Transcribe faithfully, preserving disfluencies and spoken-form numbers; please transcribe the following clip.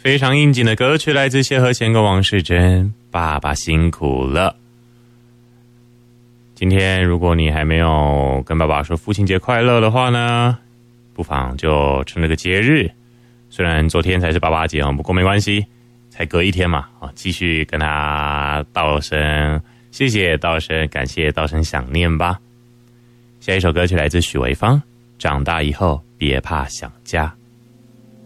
非常应景的歌曲来自谢和弦跟王世贞，爸爸辛苦了。今天如果你还没有跟爸爸说父亲节快乐的话呢，不妨就趁这个节日，虽然昨天才是爸爸节，不过没关系，才隔一天嘛，继续跟他道声谢谢，道声感谢，道声想念吧。下一首歌曲来自许维芳，长大以后别怕想家。